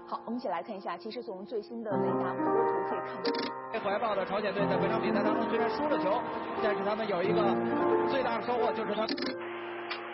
好，我们一起来看一下，其实从最新的雷达模图可以看到， 被怀抱的朝鲜队在本场比赛当中虽然输了球，但是他们有一个最大的收获，就是他们。